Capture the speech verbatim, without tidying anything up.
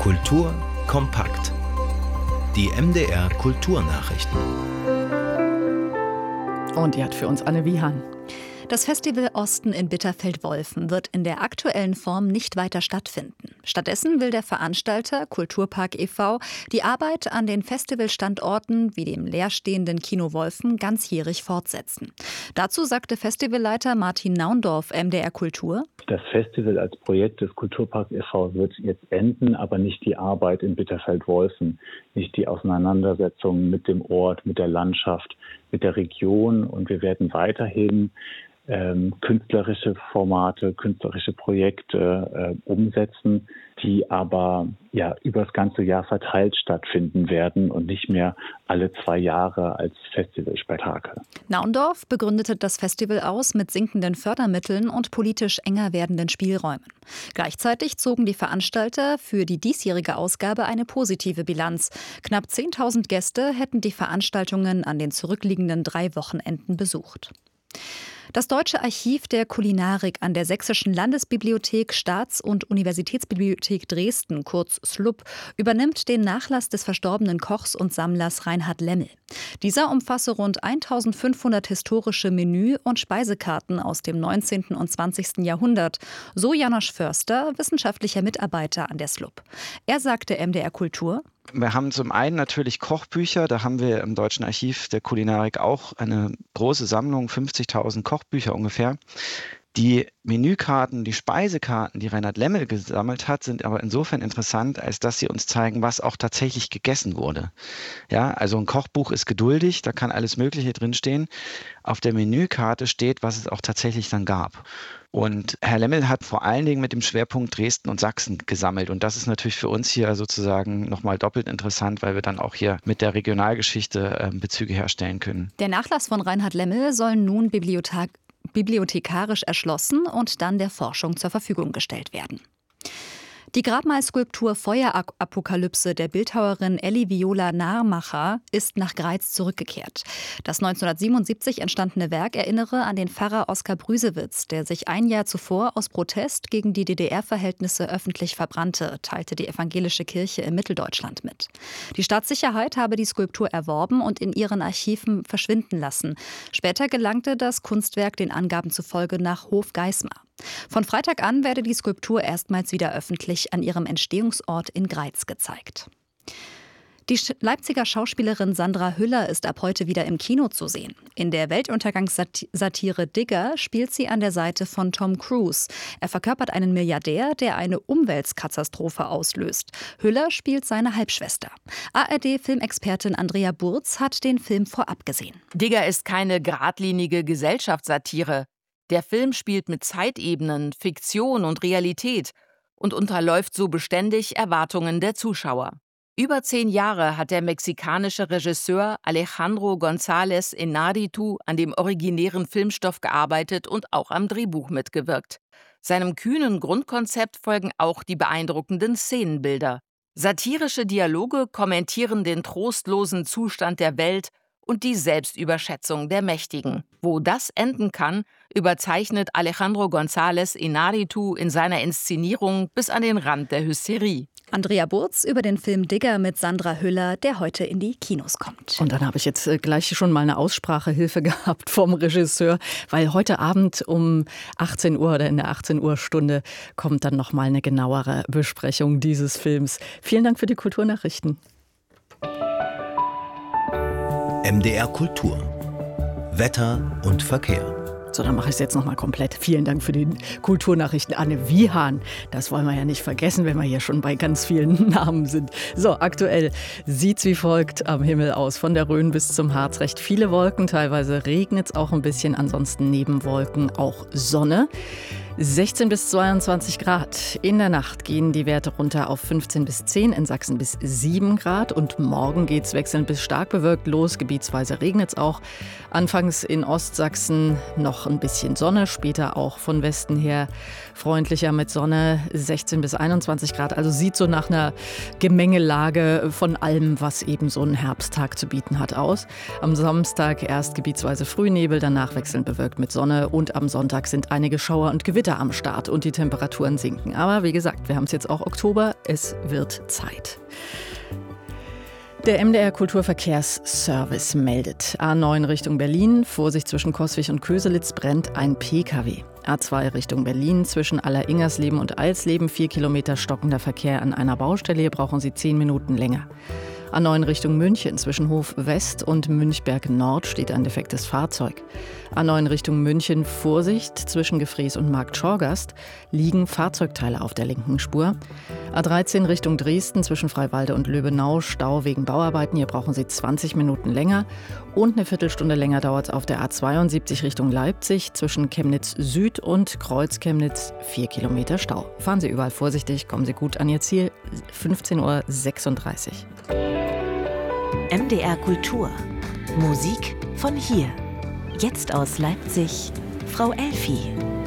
Kultur kompakt. Die M D R Kulturnachrichten. Und die hat für uns Anne Wiehan. Das Festival Osten in Bitterfeld-Wolfen wird in der aktuellen Form nicht weiter stattfinden. Stattdessen will der Veranstalter Kulturpark e V die Arbeit an den Festivalstandorten wie dem leerstehenden Kino Wolfen ganzjährig fortsetzen. Dazu sagte Festivalleiter Martin Naundorf M D R Kultur: Das Festival als Projekt des Kulturpark e V wird jetzt enden, aber nicht die Arbeit in Bitterfeld-Wolfen, nicht die Auseinandersetzung mit dem Ort, mit der Landschaft, mit der Region. Und wir werden weiterhin ähm, künstlerische Formate, künstlerische Projekte äh, umsetzen, die aber ja über das ganze Jahr verteilt stattfinden werden und nicht mehr alle zwei Jahre als Festivalspektakel. Naundorf begründete das Festival aus mit sinkenden Fördermitteln und politisch enger werdenden Spielräumen. Gleichzeitig zogen die Veranstalter für die diesjährige Ausgabe eine positive Bilanz. Knapp zehntausend Gäste hätten die Veranstaltungen an den zurückliegenden drei Wochenenden besucht. Das Deutsche Archiv der Kulinarik an der Sächsischen Landesbibliothek, Staats- und Universitätsbibliothek Dresden, kurz S L U B, übernimmt den Nachlass des verstorbenen Kochs und Sammlers Reinhard Lemmel. Dieser umfasse rund eintausendfünfhundert historische Menü- und Speisekarten aus dem neunzehnten und zwanzigsten Jahrhundert, so Janosch Förster, wissenschaftlicher Mitarbeiter an der S L U B. Er sagte M D R Kultur: Wir haben zum einen natürlich Kochbücher, da haben wir im Deutschen Archiv der Kulinarik auch eine große Sammlung, fünfzigtausend Kochbücher ungefähr. Die Menükarten, die Speisekarten, die Reinhard Lemmel gesammelt hat, sind aber insofern interessant, als dass sie uns zeigen, was auch tatsächlich gegessen wurde. Ja, also ein Kochbuch ist geduldig, da kann alles Mögliche drinstehen. Auf der Menükarte steht, was es auch tatsächlich dann gab. Und Herr Lemmel hat vor allen Dingen mit dem Schwerpunkt Dresden und Sachsen gesammelt. Und das ist natürlich für uns hier sozusagen nochmal doppelt interessant, weil wir dann auch hier mit der Regionalgeschichte äh, Bezüge herstellen können. Der Nachlass von Reinhard Lemmel soll nun Bibliothek bibliothekarisch erschlossen und dann der Forschung zur Verfügung gestellt werden. Die Grabmalskulptur Feuerapokalypse der Bildhauerin Elli Viola Nahrmacher ist nach Greiz zurückgekehrt. Das neunzehnhundertsiebenundsiebzig entstandene Werk erinnere an den Pfarrer Oskar Brüsewitz, der sich ein Jahr zuvor aus Protest gegen die D D R-Verhältnisse öffentlich verbrannte, teilte die evangelische Kirche in Mitteldeutschland mit. Die Staatssicherheit habe die Skulptur erworben und in ihren Archiven verschwinden lassen. Später gelangte das Kunstwerk den Angaben zufolge nach Hofgeismar. Von Freitag an werde die Skulptur erstmals wieder öffentlich an ihrem Entstehungsort in Greiz gezeigt. Die Leipziger Schauspielerin Sandra Hüller ist ab heute wieder im Kino zu sehen. In der Weltuntergangssatire Digger spielt sie an der Seite von Tom Cruise. Er verkörpert einen Milliardär, der eine Umweltkatastrophe auslöst. Hüller spielt seine Halbschwester. A R D-Filmexpertin Andrea Burz hat den Film vorab gesehen. Digger ist keine geradlinige Gesellschaftssatire. Der Film spielt mit Zeitebenen, Fiktion und Realität und unterläuft so beständig Erwartungen der Zuschauer. Über zehn Jahre hat der mexikanische Regisseur Alejandro González Iñárritu an dem originären Filmstoff gearbeitet und auch am Drehbuch mitgewirkt. Seinem kühnen Grundkonzept folgen auch die beeindruckenden Szenenbilder. Satirische Dialoge kommentieren den trostlosen Zustand der Welt und die Selbstüberschätzung der Mächtigen. Wo das enden kann, überzeichnet Alejandro González Iñárritu in seiner Inszenierung bis an den Rand der Hysterie. Andrea Burz über den Film Digger mit Sandra Hüller, der heute in die Kinos kommt. Und dann habe ich jetzt gleich schon mal eine Aussprachehilfe gehabt vom Regisseur, weil heute Abend um achtzehn Uhr oder in der achtzehn Uhr Stunde kommt dann noch mal eine genauere Besprechung dieses Films. Vielen Dank für die Kulturnachrichten. M D R Kultur. Wetter und Verkehr. So, dann mache ich es jetzt noch mal komplett. Vielen Dank für die Kulturnachrichten, Anne Wiehan. Das wollen wir ja nicht vergessen, wenn wir hier schon bei ganz vielen Namen sind. So, aktuell sieht es wie folgt am Himmel aus. Von der Rhön bis zum Harz recht viele Wolken. Teilweise regnet es auch ein bisschen. Ansonsten neben Wolken auch Sonne. sechzehn bis zweiundzwanzig Grad. In der Nacht gehen die Werte runter auf fünfzehn bis zehn, in Sachsen bis sieben Grad. Und morgen geht es wechselnd bis stark bewölkt los. Gebietsweise regnet es auch. Anfangs in Ostsachsen noch ein bisschen Sonne, später auch von Westen her freundlicher mit Sonne, sechzehn bis einundzwanzig Grad. Also sieht so nach einer Gemengelage von allem, was eben so ein Herbsttag zu bieten hat, aus. Am Samstag erst gebietsweise Frühnebel, danach wechselnd bewölkt mit Sonne und am Sonntag sind einige Schauer und Gewitter Gewitter am Start und die Temperaturen sinken. Aber wie gesagt, wir haben es jetzt auch Oktober, es wird Zeit. Der M D R Kulturverkehrsservice meldet: A neun Richtung Berlin, Vorsicht zwischen Coswig und Köselitz, brennt ein P K W. A zwei Richtung Berlin, zwischen Aller-Ingersleben und Alsleben, vier Kilometer stockender Verkehr an einer Baustelle. Hier brauchen Sie zehn Minuten länger. A neun Richtung München, zwischen Hof West und Münchberg Nord steht ein defektes Fahrzeug. A neun Richtung München, Vorsicht, zwischen Gefrees und Markt Schorgast liegen Fahrzeugteile auf der linken Spur. A dreizehn Richtung Dresden, zwischen Freiwalde und Löbenau, Stau wegen Bauarbeiten. Hier brauchen Sie zwanzig Minuten länger. Und eine Viertelstunde länger dauert es auf der A zweiundsiebzig Richtung Leipzig, zwischen Chemnitz Süd und Kreuz Chemnitz, vier Kilometer Stau. Fahren Sie überall vorsichtig, kommen Sie gut an Ihr Ziel, fünfzehn Uhr sechsunddreißig. M D R Kultur. Musik von hier. Jetzt aus Leipzig, Frau Elfi.